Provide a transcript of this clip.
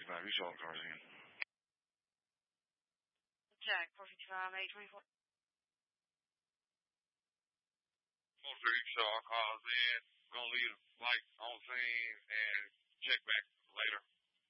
455. You saw the cars again. Jack, 455, 824. You saw our cars in. Gonna leave the lights on scene and check back later.